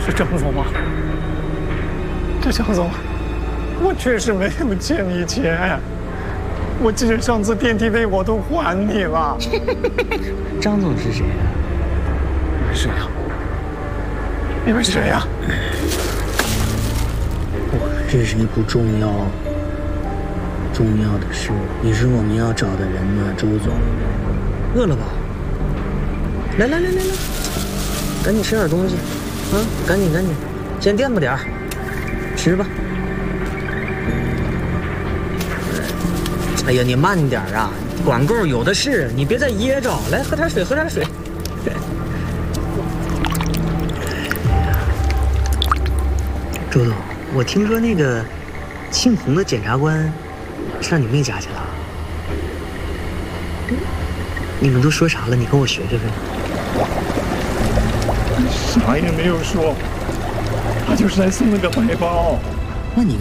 是张总吗？这张总，我确实没有欠你钱，我记得上次电梯费我都还你了。 张总是谁啊？ 你们谁呀？你们谁呀？ 我是谁不重要，重要的是你是我们要找的人吗，周总？饿了吧？来，赶紧吃点东西，啊，赶紧，先垫吧点儿，吃吧。哎呀，你慢点啊，管够有的是，你别再噎着。来，喝点水。周总，我听说那个姓洪的检察官上你妹家去了。你们都说啥了？你跟我学学呗。 啥也没有说，他就是来送了个白包。 那你